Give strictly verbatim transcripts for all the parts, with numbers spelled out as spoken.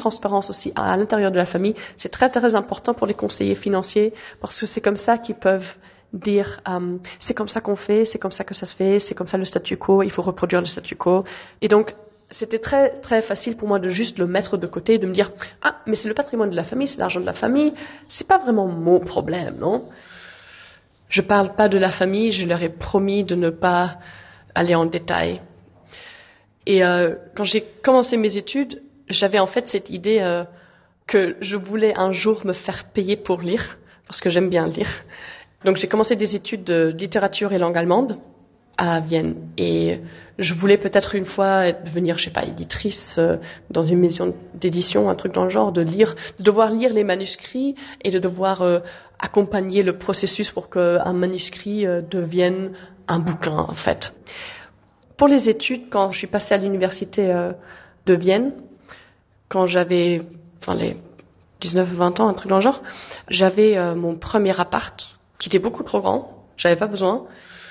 transparence aussi à, à l'intérieur de la famille. C'est très très important pour les conseillers financiers parce que c'est comme ça qu'ils peuvent dire euh, c'est comme ça qu'on fait, c'est comme ça que ça se fait, c'est comme ça le statu quo, il faut reproduire le statu quo. Et donc c'était très très facile pour moi de juste le mettre de côté, de me dire ah mais c'est le patrimoine de la famille, c'est l'argent de la famille, c'est pas vraiment mon problème, non? Je parle pas de la famille, je leur ai promis de ne pas aller en détail. Et euh, quand j'ai commencé mes études, j'avais en fait cette idée euh, que je voulais un jour me faire payer pour lire, parce que j'aime bien lire. Donc j'ai commencé des études de littérature et langue allemande à Vienne. Et je voulais peut-être une fois devenir, je sais pas, éditrice euh, dans une maison d'édition, un truc dans le genre, de lire, de devoir lire les manuscrits et de devoir euh, accompagner le processus pour qu'un manuscrit euh, devienne un bouquin, en fait. Pour les études, quand je suis passée à l'université euh, de Vienne, quand j'avais, enfin les dix-neuf vingt ans, un truc dans le genre, j'avais euh, mon premier appart, qui était beaucoup trop grand, j'avais pas besoin.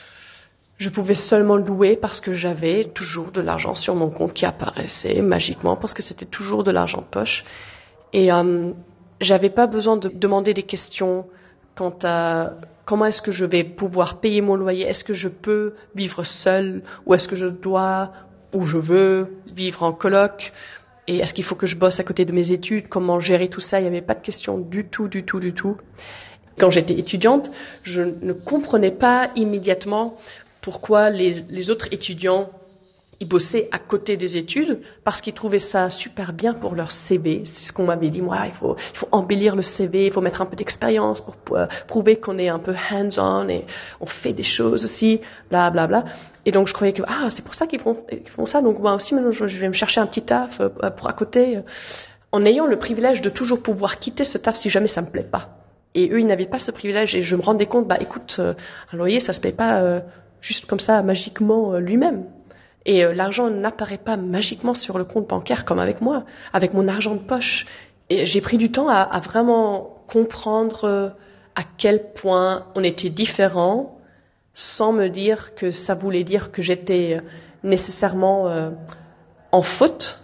Je pouvais seulement louer parce que j'avais toujours de l'argent sur mon compte qui apparaissait magiquement, parce que c'était toujours de l'argent de poche. Et euh, j'avais pas besoin de demander des questions quant à comment est-ce que je vais pouvoir payer mon loyer, est-ce que je peux vivre seule, ou est-ce que je dois, ou je veux, vivre en coloc, et est-ce qu'il faut que je bosse à côté de mes études, comment gérer tout ça, il n'y avait pas de questions du tout, du tout, du tout. Quand j'étais étudiante, je ne comprenais pas immédiatement pourquoi les, les autres étudiants ils bossaient à côté des études, parce qu'ils trouvaient ça super bien pour leur C V. C'est ce qu'on m'avait dit, moi, il faut, il faut embellir le C V, il faut mettre un peu d'expérience pour, pour euh, prouver qu'on est un peu hands-on et on fait des choses aussi, bla bla bla. Et donc je croyais que ah c'est pour ça qu'ils font, ils font ça, donc moi aussi maintenant je vais me chercher un petit taf euh, pour à côté, euh, en ayant le privilège de toujours pouvoir quitter ce taf si jamais ça me plaît pas. Et eux ils n'avaient pas ce privilège et je me rendais compte, bah écoute, euh, un loyer ça se paye pas euh, juste comme ça magiquement euh, lui-même. Et euh, l'argent n'apparaît pas magiquement sur le compte bancaire comme avec moi, avec mon argent de poche. Et j'ai pris du temps à, à vraiment comprendre euh, à quel point on était différents, sans me dire que ça voulait dire que j'étais nécessairement euh, en faute.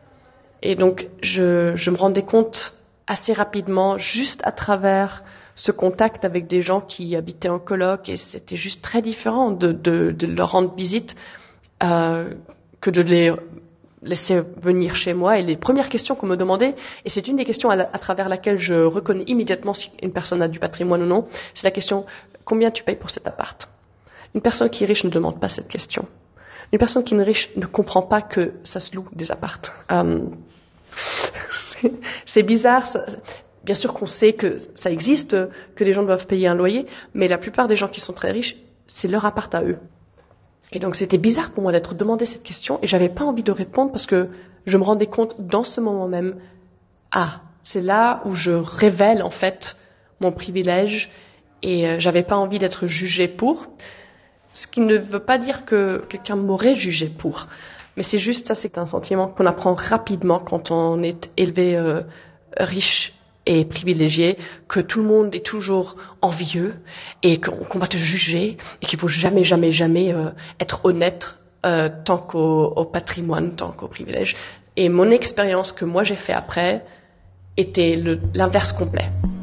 Et donc je, je me rendais compte assez rapidement, juste à travers ce contact avec des gens qui habitaient en coloc, et c'était juste très différent de, de, de leur rendre visite. Euh, que de les laisser venir chez moi. Et les premières questions qu'on me demandait, et c'est une des questions à, la, à travers laquelle je reconnais immédiatement si une personne a du patrimoine ou non, c'est la question « Combien tu payes pour cet appart ?» Une personne qui est riche ne demande pas cette question. Une personne qui est riche ne comprend pas que ça se loue des apparts. Euh, c'est, c'est bizarre. Ça, bien sûr qu'on sait que ça existe, que les gens doivent payer un loyer, mais la plupart des gens qui sont très riches, c'est leur appart à eux. Et donc c'était bizarre pour moi d'être demandé cette question et j'avais pas envie de répondre parce que je me rendais compte dans ce moment même, ah, c'est là où je révèle en fait mon privilège et euh, j'avais pas envie d'être jugée pour. Ce qui ne veut pas dire que quelqu'un m'aurait jugée pour, mais c'est juste ça, c'est un sentiment qu'on apprend rapidement quand on est élevé euh, riche et privilégié, que tout le monde est toujours envieux et qu'on, qu'on va te juger et qu'il faut jamais, jamais, jamais euh, être honnête euh, tant qu'au au patrimoine, tant qu'au privilège. Et mon expérience que moi j'ai fait après était le, l'inverse complet.